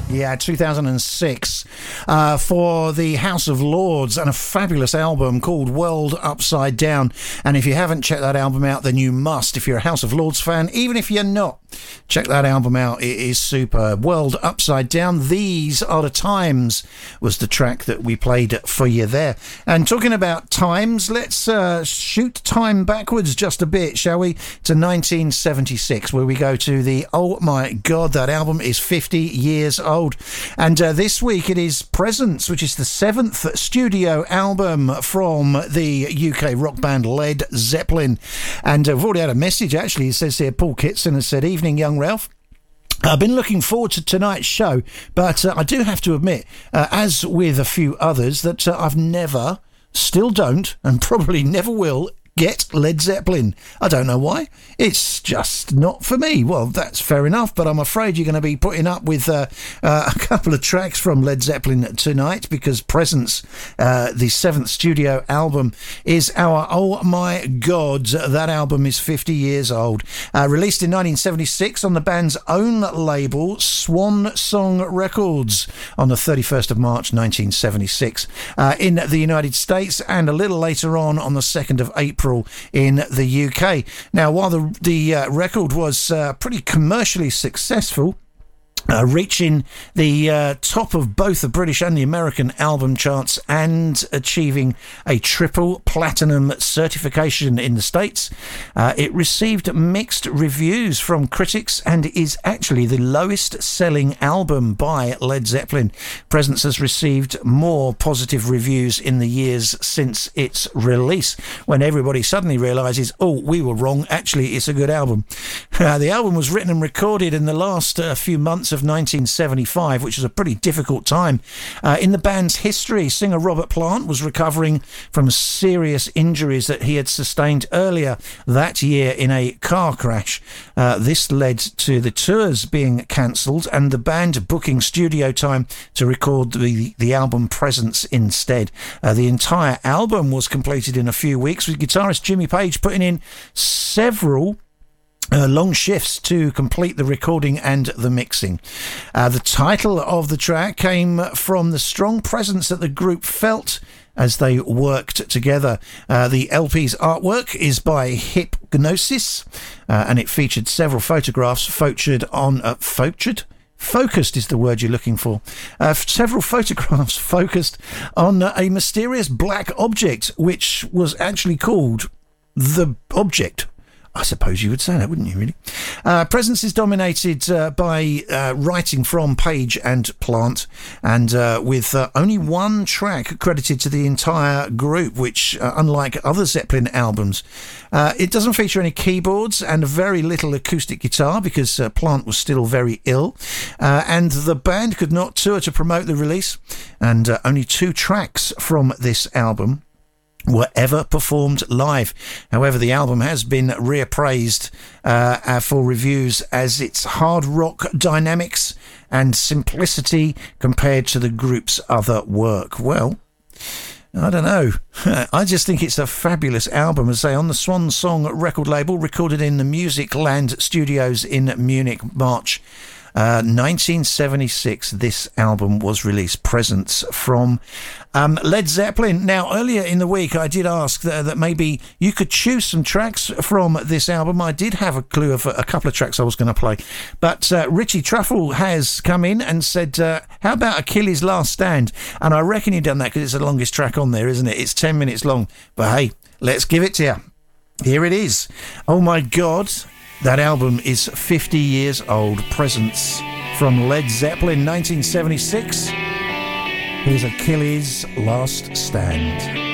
Yeah, 2006 for the House of Lords, and a fabulous album called World Upside Down. And if you haven't checked that album out, then you must. If you're a House of Lords fan, even if you're not, check that album out. It is superb. World Upside Down. These Are the Times was the track that we played for you there. And talking about times, let's shoot time backwards just a bit, shall we? To 1976, where we go to the, oh my God, that album is 50 years old. And this week it is Presence, which is the 7th studio album from the UK rock band Led Zeppelin. And we've already had a message, actually. It says here, Paul Kitson has said, "Evening, young Ralph. I've been looking forward to tonight's show, but I do have to admit, as with a few others, that I've never, still don't, and probably never will, get Led Zeppelin. I don't know why. It's just not for me." Well, that's fair enough, but I'm afraid you're going to be putting up with a couple of tracks from Led Zeppelin tonight, because Presence, the 7th studio album, is our, oh my God, that album is 50 years old. Released in 1976 on the band's own label, Swan Song Records, on the 31st of March 1976 in the United States, and a little later on the 2nd of April in the UK. Now, while the record was pretty commercially successful, reaching the top of both the British and the American album charts, and achieving a triple platinum certification in the States. It received mixed reviews from critics and is actually the lowest selling album by Led Zeppelin. Presence has received more positive reviews in the years since its release, when everybody suddenly realises, oh, we were wrong, actually it's a good album. The album was written and recorded in the last few months of 1975, which was a pretty difficult time in the band's history. Singer Robert Plant was recovering from serious injuries that he had sustained earlier that year in a car crash. This led to the tours being cancelled and the band booking studio time to record the album Presence instead. The entire album was completed in a few weeks, with guitarist Jimmy Page putting in several long shifts to complete the recording and the mixing. The title of the track came from the strong presence that the group felt as they worked together. The LP's artwork is by Hypgnosis, and it featured several photographs focused is the word you're looking for. Several photographs focused on a mysterious black object, which was actually called the Object. I suppose you would say that, wouldn't you, really? Presence is dominated by writing from Page and Plant, and with only one track credited to the entire group, which, unlike other Zeppelin albums, it doesn't feature any keyboards and very little acoustic guitar, because Plant was still very ill, and the band could not tour to promote the release, and only 2 tracks from this album were ever performed live. However, the album has been reappraised for reviews as its hard rock dynamics and simplicity compared to the group's other work. Well, I don't know. I just think it's a fabulous album, as I say, on the Swan Song record label, recorded in the Music Land Studios in Munich, March 1976. This album was released, Presence, from Led Zeppelin. Now, earlier in the week I did ask that maybe you could choose some tracks from this album. I did have a clue of a couple of tracks I was going to play, but Richie Truffle has come in and said, how about Achilles' Last Stand? And I reckon he'd done that because it's the longest track on there, isn't it? It's 10 minutes long, but hey, let's give it to you. Here it is. Oh my God, that album is 50 years old. Presence from Led Zeppelin, 1976. Here's Achilles' Last Stand.